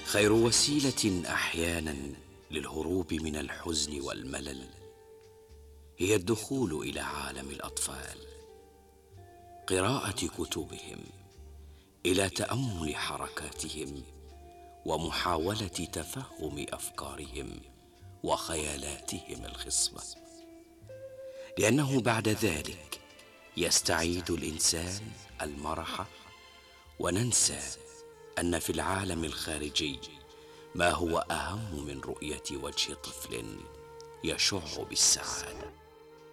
خير وسيلة أحيانا للهروب من الحزن والملل هي الدخول إلى عالم الأطفال، قراءة كتبهم، إلى تأمل حركاتهم ومحاولة تفهم أفكارهم وخيالاتهم الخصبة، لأنه بعد ذلك يستعيد الإنسان المرح وننسى أن في العالم الخارجي ما هو أهم من رؤية وجه طفل يشع بالسعادة.